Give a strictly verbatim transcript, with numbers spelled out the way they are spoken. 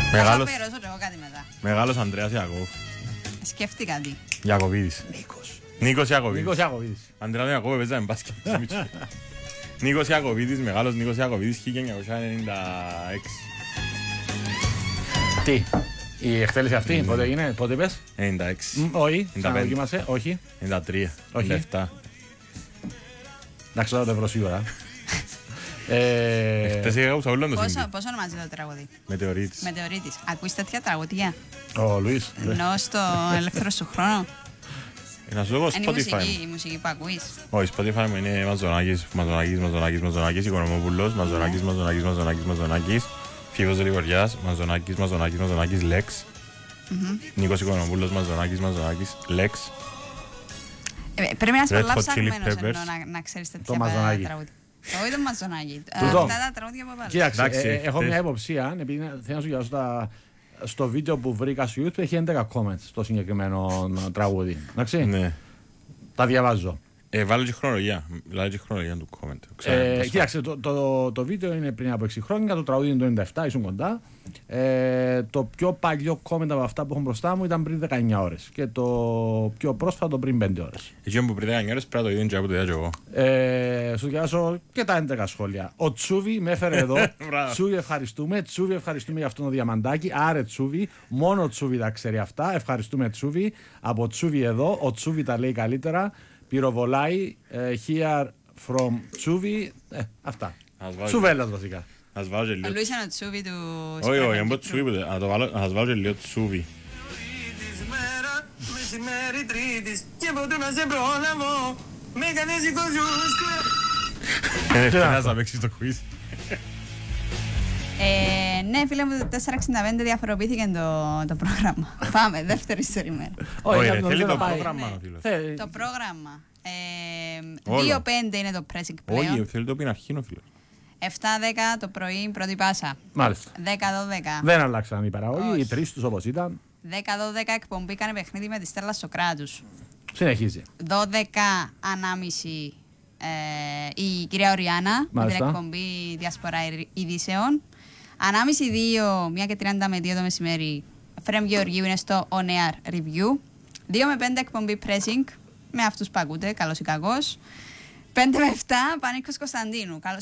Μεγάλος, θα αφιερώσω εγώ κάτι μετά. μεγάλος Ανδρέας Ιακώβ. Σκέφτηκα τι. Ιακωβίδης. Νίκος. Νίκος Ιακωβίδης. Νίκος Ιακωβίδης. Ανδρέας Ιακώβ παίζαμε μπάσκετ. Νίκος Ιακωβίδης, μεγάλος Νίκος Ιακωβίδης, χίλια εννιακόσια ενενήντα έξι. Τι, η εκτέλεση αυτή, πότε έγινε, πότε είπες? ενενήντα έξι. Μ, Όχι, ενενήντα πέντε. ξαναδοκίμασε, όχι. ενενήντα τρία. Όχι. ενενήντα επτά. Εντάξει, τώρα το ευρώ σίγουρα. Ε, Χτες είχα άκουσα όλο το Πόσο, σύμπι. πόσο ονομάζει το τραγούδι. Μετεωρίτης. Μετεωρίτης. Ακούεις τέτοια τραγουδία. Ο Λουίς. Ενώ στο ελεύθερο σου χρόνο. Ε, Να σου το πω Είναι η Spotify μουσική, μου. η μουσική που ακούεις. Όχι, Spotify μου είναι Μαζονάκης, Μαζονάκης, Μαζονάκης, Μαζονάκης, Οικονομόπουλος, Μαζονάκης, Μαζονάκης, Μαζονάκης, Μαζονάκης, Φίβος Γρηγοριάς, Μαζονάκης, Μαζονάκης, Μαζονάκης, Λέξ, Νίκος Οικονομόπουλος, Μαζονάκης, Μαζονάκης, Λέξ. Ε, Πρέπει να είσαι Red πολλά Hot Chili ψαγμένος Peppers. ενώ να, να ξέρεις τέτοια Το Μαζονάκη. τραγούδια. Το όχι το Μαζονάκη. Ε, Τούτο. Αυτά τα τραγούδια που έβαλες. Κοίταξε, Εντάξει, ε, ε, έχω χτες- μια υποψία, επειδή θέλω να σου διαβάσω τα- στο βίντεο που βρήκα στο YouTube έχει έντεκα comments στο συγκεκριμένο τραγούδι. Εντάξει, Ναι. τα διαβάζω. Ε, βάλω και χρονολογία. Βάλω και χρονολογία του comment. Ξέρω, Ε, πώς κοίταξε, το, το, το βίντεο είναι πριν από έξι χρόνια, το τραγούδι είναι το ενενήντα επτά, ήσουν κοντά. Ε, το πιο παλιό comment από αυτά που έχω μπροστά μου ήταν πριν δεκαεννιά ώρες και το πιο πρόσφατο πριν πέντε ώρες. Εκείνο που πριν δεκαεννιά ώρες πρέπει να το είδουν και από το είδα και εγώ. Ε, σου διαβάσω και τα έντεκα σχόλια. Ο Τσούβι με έφερε εδώ. Μπράβο. Τσούβι, ευχαριστούμε. Τσούβι, ευχαριστούμε για αυτό το διαμαντάκι. Άρε Τσούβι. Μόνο ο Τσούβι τα ξέρει αυτά. Ευχαριστούμε Τσούβι. Από Τσούβι εδώ. Ο Τσούβι τα λέει καλύτερα. Πυροβολάει. ε, Here from Τσούβι. Ε, αυτά. Ας βάλω- Τσουβέλλας βασικά. Ας βάλω και Ο λίγο. Λουίς είναι ο Τσούβι του Όχι, όχι, Σπρέφεν δεν πω Κύπρου. τσούβι, ποτέ. Να το βάλω- να σας βάλω και λίγο τσούβι. Τρίτης μέρα, μεσημέρι τρίτης και ποτέ να σε πρόλαβω με κάνες οικοζούσκο. Ε, Τι θέλεις να να πω. παίξεις το quiz. Ε, ναι, φίλε μου, το τετρακόσια εξήντα πέντε διαφοροποιήθηκε το, το πρόγραμμα. Πάμε, δεύτερη ιστορία ημέρα. Όχι, να- ρε, νομίζω θέλει να το πάει. πρόγραμμα, Ναι. ο φίλος. Θε- Το πρόγραμμα. Ε, Όλο. δύο πέντε είναι το pressing Όχι, πλέον. θέλει το πει αρχήν ο φίλος. επτά δέκα το πρωί πρώτη πάσα. Μάλιστα. δέκα δώδεκα. Δεν αλλάξαν οι παραγωγοί. Όχι. Οι τρεις τους όπως ήταν. δέκα δώδεκα εκπομπή κάνε παιχνίδι με τη Στέλλα Σοκράτους. Συνεχίζει. δώδεκα ανάμιση ε, η κυρία Οριάννα με την Μάλιστα. εκπομπή Διασπορά Ειδήσεων. Ανάμιση δύο, μία και τριάντα με δύο το μεσημέρι, Φρέμ Γεωργίου είναι στο On Air Review. δύο με πέντε εκπομπή Pressing με αυτούς που ακούτε, καλός ή κακός. πέντε με επτά Πανίκος Κωνσταντίνου, καλώς